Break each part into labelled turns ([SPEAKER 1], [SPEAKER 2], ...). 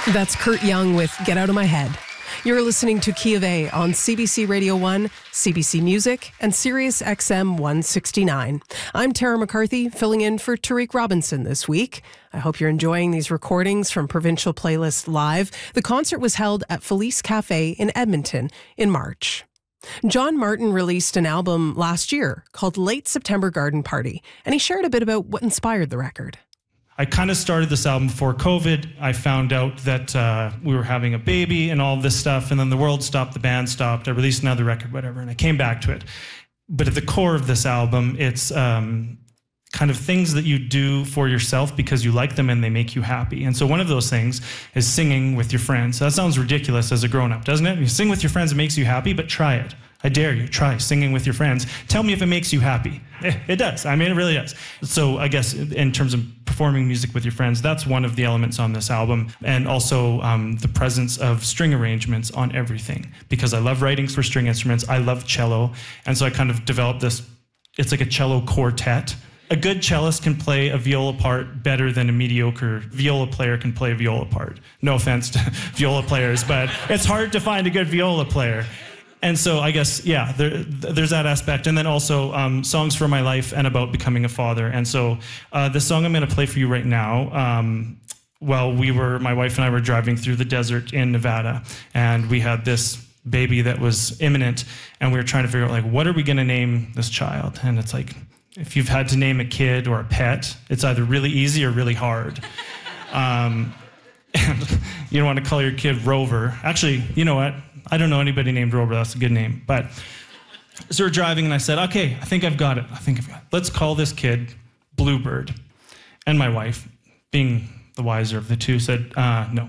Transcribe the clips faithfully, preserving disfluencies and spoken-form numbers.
[SPEAKER 1] That's Kurt Young with Get Out of My Head. You're listening to Key of A on C B C Radio one, C B C Music, and Sirius X M one sixty-nine. I'm Tara McCarthy, filling in for Tariq Robinson this week. I hope you're enjoying these recordings from Provincial Playlist Live. The concert was held at Felice Cafe in Edmonton in March. John Martin released an album last year called Late September Garden Party, and he shared a bit about what inspired the record.
[SPEAKER 2] I kind of started this album before COVID. I found out that uh, we were having a baby and all this stuff, and then the world stopped, the band stopped, I released another record, whatever, and I came back to it. But at the core of this album, it's um, kind of things that you do for yourself because you like them and they make you happy. And so one of those things is singing with your friends. That sounds ridiculous as a grown-up, doesn't it? You sing with your friends, it makes you happy, but try it. I dare you, try singing with your friends. Tell me if it makes you happy. It does. I mean, it really does. So I guess in terms of performing music with your friends, that's one of the elements on this album. And also um, the presence of string arrangements on everything. Because I love writing for string instruments. I love cello. And so I kind of developed this, it's like a cello quartet. A good cellist can play a viola part better than a mediocre viola player can play a viola part. No offense to viola players, but it's hard to find a good viola player. And so I guess, yeah, there, there's that aspect. And then also um, songs for my life and about becoming a father. And so uh, the song I'm going to play for you right now, um, well, we were, my wife and I were driving through the desert in Nevada, and we had this baby that was imminent, and we were trying to figure out, like, what are we going to name this child? And it's like, if you've had to name a kid or a pet, it's either really easy or really hard. Um, and you don't want to call your kid Rover. Actually, you know what? I don't know anybody named Rover. That's a good name. But so we're driving, and I said, okay, I think I've got it. I think I've got it. Let's call this kid Bluebird. And my wife, being the wiser of the two, said, uh, no.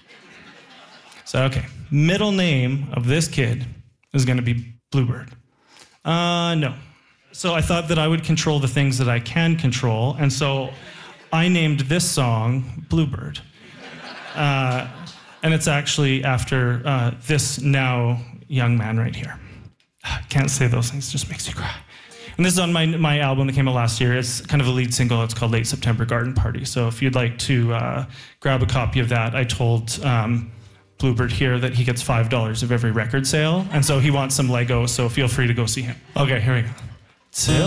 [SPEAKER 2] So, okay, middle name of this kid is going to be Bluebird. Uh, no. So I thought that I would control the things that I can control, and so I named this song Bluebird. Uh, and it's actually after uh, this now young man right here. Can't say those things, it just makes you cry. And this is on my my album that came out last year. It's kind of a lead single. It's called Late September Garden Party. So if you'd like to uh, grab a copy of that, I told um, Bluebird here that he gets five dollars of every record sale, and so he wants some Lego, so feel free to go see him. Okay, here we go.